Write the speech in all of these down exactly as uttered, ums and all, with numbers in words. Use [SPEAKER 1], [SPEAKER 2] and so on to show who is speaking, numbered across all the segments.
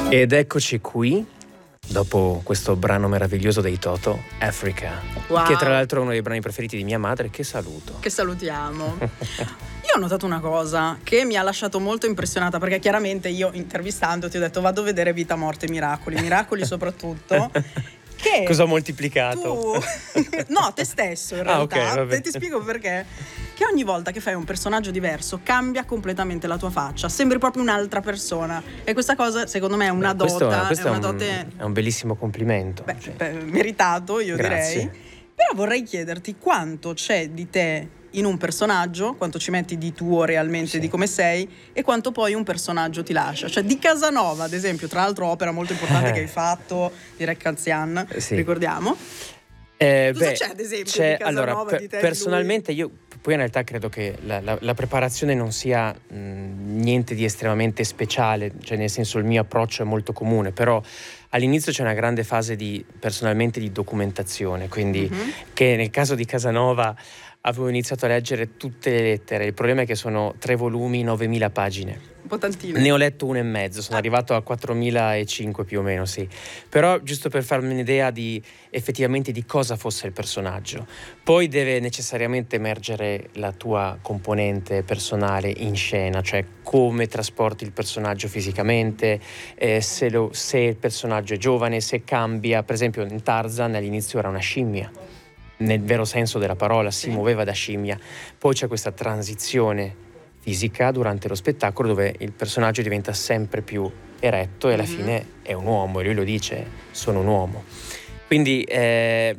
[SPEAKER 1] Ed eccoci qui, dopo questo brano meraviglioso dei Toto, Africa,
[SPEAKER 2] wow.
[SPEAKER 1] che tra l'altro è uno dei brani preferiti di mia madre, che saluto.
[SPEAKER 2] Che salutiamo. Io ho notato una cosa che mi ha lasciato molto impressionata, perché chiaramente io intervistando ti ho detto vado a vedere Vita, Morte e Miracoli, Miracoli soprattutto. Che
[SPEAKER 1] cosa ho moltiplicato?
[SPEAKER 2] Tu... no, te stesso in realtà.
[SPEAKER 1] Ah, okay, vabbè.
[SPEAKER 2] E ti spiego perché. Che ogni volta che fai un personaggio diverso cambia completamente la tua faccia, sembri proprio un'altra persona. E questa cosa secondo me è una
[SPEAKER 1] Beh, questo,
[SPEAKER 2] dota,
[SPEAKER 1] questo
[SPEAKER 2] è una
[SPEAKER 1] è un,
[SPEAKER 2] dote
[SPEAKER 1] è un bellissimo complimento.
[SPEAKER 2] beh,
[SPEAKER 1] cioè.
[SPEAKER 2] beh, meritato, io
[SPEAKER 1] Grazie.
[SPEAKER 2] direi. Però vorrei chiederti quanto c'è di te in un personaggio, quanto ci metti di tuo realmente,
[SPEAKER 1] sì.
[SPEAKER 2] di come sei, e quanto poi un personaggio ti lascia. Cioè di Casanova, ad esempio, tra l'altro opera molto importante che hai fatto di Rec Anzian,
[SPEAKER 1] sì.
[SPEAKER 2] ricordiamo.
[SPEAKER 1] Eh,
[SPEAKER 2] Cosa
[SPEAKER 1] beh,
[SPEAKER 2] c'è ad esempio
[SPEAKER 1] c'è,
[SPEAKER 2] di Casanova,
[SPEAKER 1] allora, per,
[SPEAKER 2] di te,
[SPEAKER 1] personalmente
[SPEAKER 2] di lui?
[SPEAKER 1] io poi in realtà credo che la, la, la preparazione non sia mh, niente di estremamente speciale, cioè nel senso il mio approccio è molto comune, però all'inizio c'è una grande fase di personalmente di documentazione, quindi mm-hmm. che nel caso di Casanova avevo iniziato a leggere tutte le lettere. Il problema è che sono tre volumi, novemila pagine.
[SPEAKER 2] Un po' tantine.
[SPEAKER 1] Ne ho letto uno e mezzo, sono ah. arrivato a quattromilacinque più o meno, sì. Però giusto per farmi un'idea di effettivamente di cosa fosse il personaggio. Poi deve necessariamente emergere la tua componente personale in scena, cioè come trasporti il personaggio fisicamente, eh, se, lo, se il personaggio è giovane, se cambia. Per esempio in Tarzan all'inizio era una scimmia, nel vero senso della parola, si sì. muoveva da scimmia. Poi c'è questa transizione fisica durante lo spettacolo dove il personaggio diventa sempre più eretto e alla mm-hmm. fine è un uomo, e lui lo dice, sono un uomo. Quindi eh,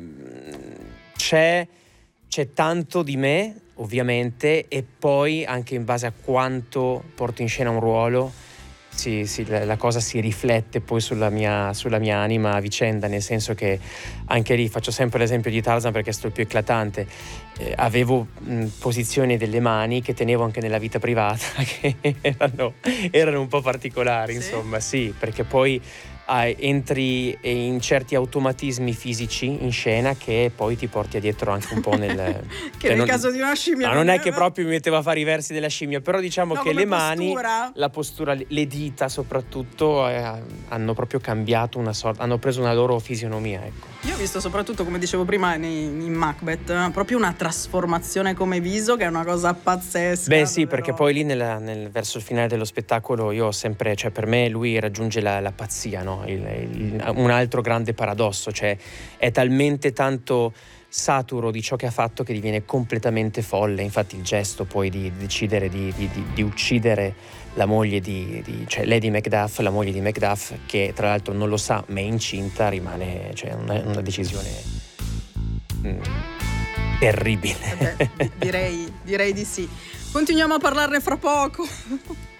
[SPEAKER 1] c'è, c'è tanto di me ovviamente, e poi anche in base a quanto porto in scena un ruolo Sì, sì, la, la cosa si riflette poi sulla mia, sulla mia anima a vicenda, nel senso che anche lì faccio sempre l'esempio di Tarzan perché è stato il più eclatante. Eh, avevo mh, posizioni delle mani che tenevo anche nella vita privata che erano, erano un po' particolari, sì. insomma, sì, perché poi ah, entri in certi automatismi fisici in scena che poi ti porti dietro anche un po' nel
[SPEAKER 2] che nel non, caso di una scimmia
[SPEAKER 1] no, non è che proprio mi metteva a fare i versi della scimmia, però diciamo no, che le mani postura. la postura, le dita soprattutto eh, hanno proprio cambiato una sorta, hanno preso una loro fisionomia, ecco.
[SPEAKER 2] Io ho visto soprattutto, come dicevo prima, in, in Macbeth proprio una trasformazione come viso che è una cosa pazzesca.
[SPEAKER 1] Beh sì,
[SPEAKER 2] davvero.
[SPEAKER 1] Perché poi lì nel, nel, verso il finale dello spettacolo io ho sempre, cioè per me lui raggiunge la, la pazzia, no? Il, il, un altro grande paradosso, cioè è talmente tanto saturo di ciò che ha fatto che diviene completamente folle. Infatti il gesto poi di decidere di, di, di, di uccidere la moglie di, di cioè Lady Macduff, la moglie di Macduff, che tra l'altro non lo sa ma è incinta, rimane, cioè una, una decisione mm, terribile.
[SPEAKER 2] Vabbè, direi, direi di sì. Continuiamo a parlarne fra poco.